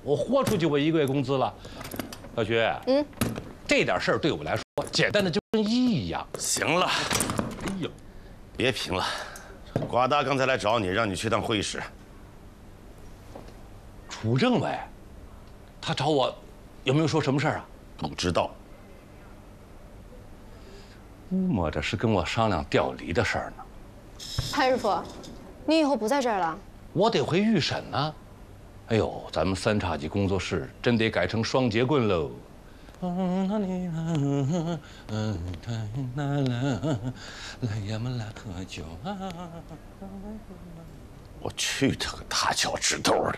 我豁出去我1个月工资了。小徐，这点事儿对我来说简单的就跟一样。 行了， 哎呦， 别贫了。寡大刚才来找你，让你去趟会议室。 楚政委，他找我，有没有说什么事儿啊？ 不知道。 估摸着是跟我商量调离的事儿呢。 潘师傅，你以后不在这儿了？ 我得回预审呢。哎呦，咱们3叉戟工作室真得改成双节棍喽。 我去他个大脚趾头的！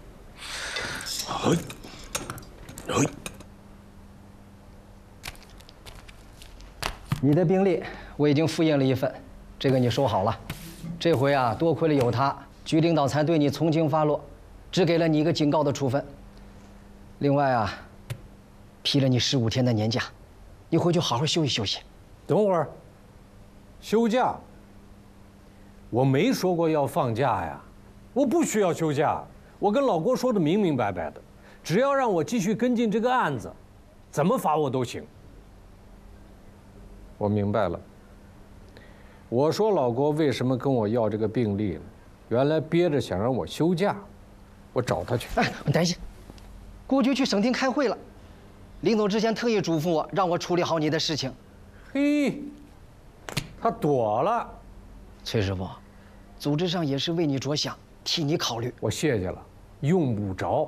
你的病历我已经复印了1份，这个你收好了。这回啊，多亏了有他，局领导才对你从轻发落，只给了你一个警告的处分。另外啊，批了你15天的年假，你回去好好休息休息。 等会儿，休假？我没说过要放假呀，我不需要休假。我跟老郭说的明明白白的，只要让我继续跟进这个案子，怎么罚我都行。我明白了。我说老郭为什么跟我要这个病历呢？原来憋着想让我休假，我找他去。 哎，你等一下，郭局去省厅开会了，临走之前特意嘱咐我，让我处理好你的事情。 嘿，他躲了。 崔师傅，组织上也是为你着想，替你考虑。 我谢谢了，用不着。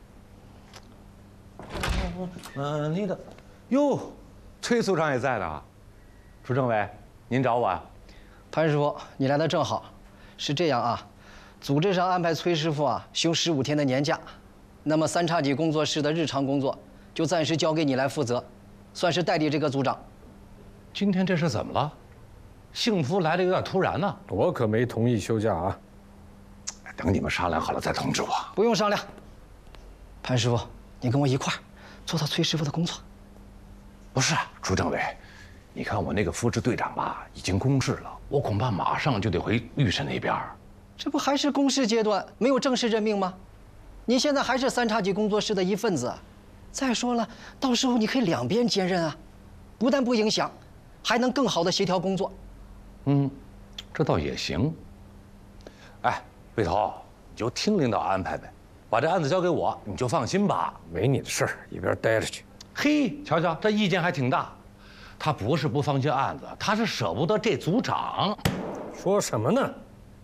你的，哟，崔组长也在呢。楚政委，您找我啊？ 潘师傅，你来的正好。是这样啊，组织上安排崔师傅啊休15天的年假，那么3叉戟工作室的日常工作就暂时交给你来负责，算是代理这个组长。 今天这是怎么了？幸福来的有点突然呢。 我可没同意休假啊。 等你们商量好了再通知我。 不用商量。潘师傅，你跟我一块儿做到崔师傅的工作。 不是，楚政委，你看我那个副支队长吧，已经公示了，我恐怕马上就得回预审那边。 这不还是公示阶段，没有正式任命吗？你现在还是3叉戟工作室的一份子。再说了，到时候你可以两边兼任啊，不但不影响，还能更好的协调工作。 这倒也行。哎，魏涛，你就听领导安排呗，把这案子交给我，你就放心吧。 没你的事儿，一边待着去。 嘿，瞧瞧，这意见还挺大。他不是不放心案子，他是舍不得这组长。 说什么呢？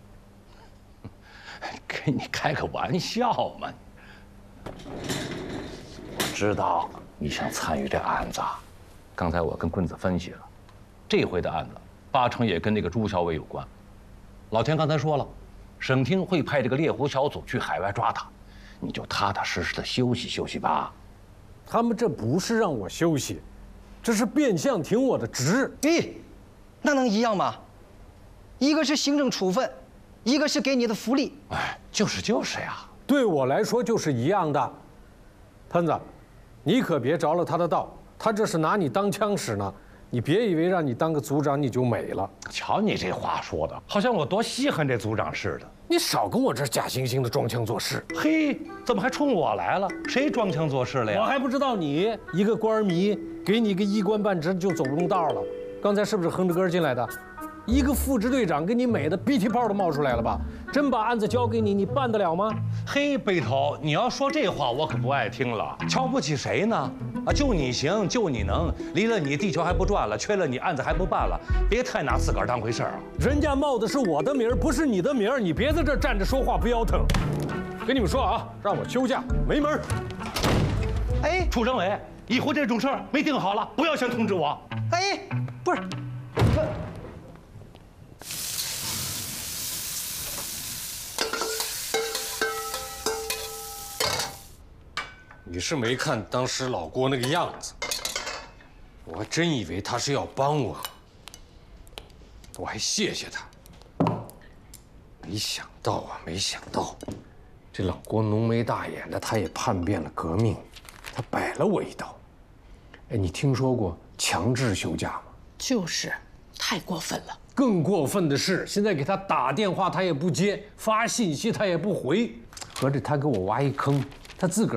跟你开个玩笑嘛。我知道你想参与这案子，刚才我跟棍子分析了，这回的案子8成也跟那个朱小伟有关。老田刚才说了，省厅会派这个猎狐小组去海外抓他，你就踏踏实实的休息休息吧。 他们这不是让我休息，这是变相停我的职。 咦，那能一样吗？一个是行政处分，一个是给你的福利。 哎，就是呀。 对我来说就是一样的。喷子，你可别着了他的道，他这是拿你当枪使呢。你别以为让你当个组长你就美了。 瞧你这话说的，好像我多稀罕这组长似的。 你少跟我这假惺惺的装腔作势。 嘿，怎么还冲我来了？谁装腔作势了呀？ 我还不知道你一个官迷，给你个一官半职就走不动道了。刚才是不是哼着歌进来的？一个副支队长给你美的鼻涕泡都冒出来了吧？真把案子交给你，你办得了吗？ 嘿，背头，你要说这话我可不爱听了。瞧不起谁呢？啊，就你行，就你能，离了你地球还不转了，缺了你案子还不办了，别太拿自个儿当回事儿啊！ 人家冒的是我的名儿，不是你的名儿，你别在这站着说话不腰疼。跟你们说啊，让我休假没门儿。 哎， 楚政委，以后这种事儿没定好了，不要先通知我。 哎，不是， 你是没看当时老郭那个样子，我还真以为他是要帮我，我还谢谢他。没想到啊，没想到，这老郭浓眉大眼的，他也叛变了革命，他摆了我一道。哎，你听说过强制休假吗？ 就是，太过分了。 更过分的是，现在给他打电话他也不接，发信息他也不回，合着他给我挖一坑，他自个儿